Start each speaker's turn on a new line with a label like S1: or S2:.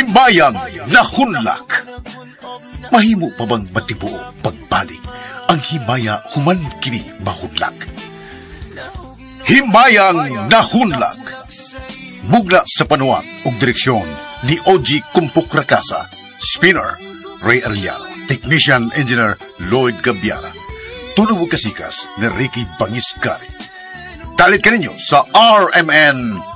S1: Himayang nahunlak. Mahimo pa bang matibuo pagbalik ang himaya human kini mahunlak? Himayang nahunlak. Mugna sa panuwat ug direksyon ni Oji Kumpuk Rakasa, Spinner Ray Arellano, Technician Engineer Lloyd Gabiara, tunog kasikas ni Ricky Bangisgari. Dalit kaninyo sa RMN